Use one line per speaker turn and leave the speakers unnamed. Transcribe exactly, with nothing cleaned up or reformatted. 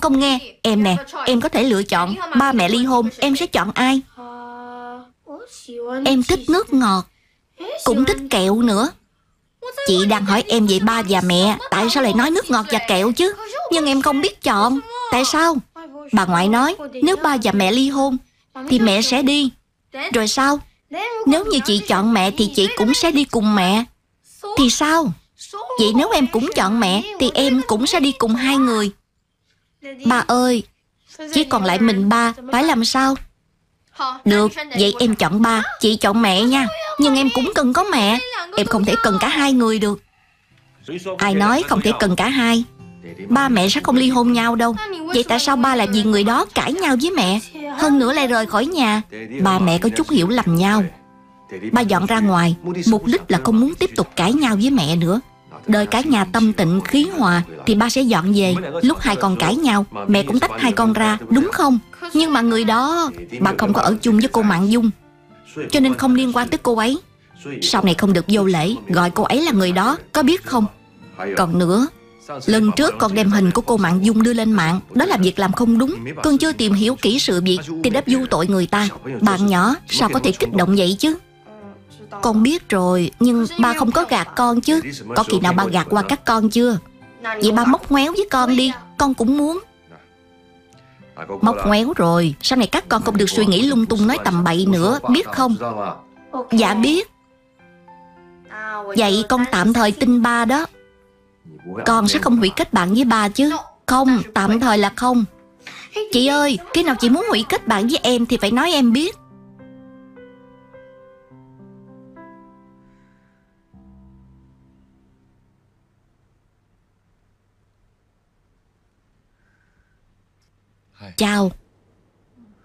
không nghe. Em nè, em có thể lựa chọn. Ba mẹ ly hôn, em sẽ chọn ai? Em thích nước ngọt, cũng thích kẹo nữa. Chị đang hỏi em về ba và mẹ, tại sao lại nói nước ngọt và kẹo chứ? Nhưng em không biết chọn. Tại sao? Bà ngoại nói nếu ba và mẹ ly hôn thì mẹ sẽ đi. Rồi sao? Nếu như chị chọn mẹ thì chị cũng sẽ đi cùng mẹ. Thì sao? Vậy nếu em cũng chọn mẹ thì em cũng sẽ đi cùng hai người. Ba ơi, chỉ còn lại mình ba, phải làm sao? Được, vậy em chọn ba, chị chọn mẹ nha. Nhưng em cũng cần có mẹ. Em không thể cần cả hai người được. Ai nói không thể cần cả hai? Ba mẹ sẽ không ly hôn nhau đâu. Vậy tại sao ba lại vì người đó cãi nhau với mẹ, hơn nữa lại rời khỏi nhà? Ba mẹ có chút hiểu lầm nhau. Ba dọn ra ngoài, mục đích là không muốn tiếp tục cãi nhau với mẹ nữa. Đợi cả nhà tâm tịnh khí hòa thì ba sẽ dọn về. Lúc hai con cãi nhau, mẹ cũng tách hai con ra, đúng không? Nhưng mà người đó, ba không có ở chung với cô Mạn Dung, cho nên không liên quan tới cô ấy. Sau này không được vô lễ gọi cô ấy là người đó, có biết không? Còn nữa, lần trước con đem hình của cô Mạn Dung đưa lên mạng, đó là việc làm không đúng. Con chưa tìm hiểu kỹ sự việc thì đã vu tội người ta. Bạn nhỏ sao có thể kích động vậy chứ? Con biết rồi, nhưng ba không có gạt con chứ. Có kỳ nào ba gạt qua các con chưa? Vậy ba móc ngoéo với con đi, con cũng muốn. Móc ngoéo rồi, sau này các con không được suy nghĩ lung tung nói tầm bậy nữa, biết không? Dạ biết. Vậy con tạm thời tin ba đó. Con sẽ không hủy kết bạn với ba chứ? Không, tạm thời là không. Chị ơi, khi nào chị muốn hủy kết bạn với em thì phải nói em biết. Chào.